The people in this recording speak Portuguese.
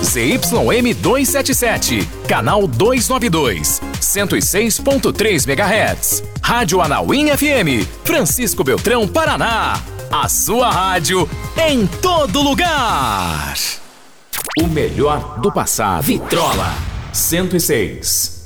ZYM 277, canal 292, 106.3 MHz. Rádio Anauim FM, Francisco Beltrão, Paraná. A sua rádio em todo lugar. O melhor do passado. Vitrola 106.